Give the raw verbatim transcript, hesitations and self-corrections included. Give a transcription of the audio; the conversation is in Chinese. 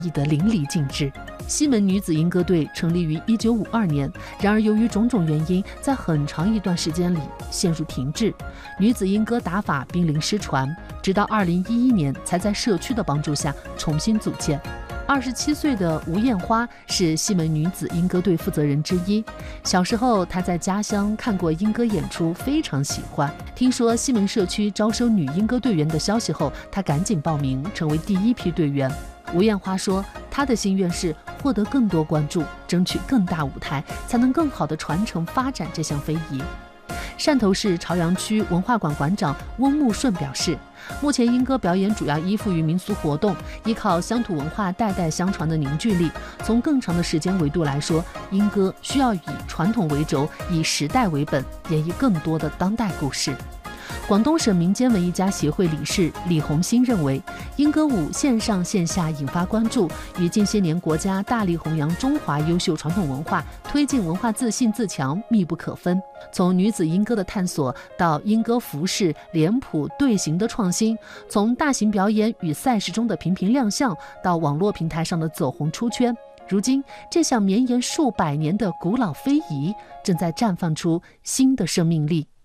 绎得淋漓尽致。西门女子莺歌队成立于一九五二年，然而由于种种原因，在很长一段时间里陷入停滞，女子莺歌打法濒临失传，直到二零一一年才在社区的帮助下重新组建。二十七岁的吴艳花是西门女子莺歌队负责人之一。小时候，她在家乡看过莺歌演出，非常喜欢。听说西门社区招收女莺歌队员的消息后，她赶紧报名，成为第一批队员。吴艳花说，她的心愿是获得更多关注，争取更大舞台，才能更好地传承发展这项非遗。汕头市朝阳区文化馆馆长翁木顺表示，目前莺歌表演主要依附于民俗活动，依靠乡土文化代代相传的凝聚力。从更长的时间维度来说，莺歌需要以传统为轴，以时代为本，演绎更多的当代故事。广东省民间文艺家协会理事李红星认为，莺歌舞线上线下引发关注，与近些年国家大力弘扬中华优秀传统文化，推进文化自信自强密不可分。从女子莺歌的探索到莺歌服饰、脸谱、队形的创新，从大型表演与赛事中的频频亮相，到网络平台上的走红出圈，如今这项绵延数百年的古老非遗正在绽放出新的生命力。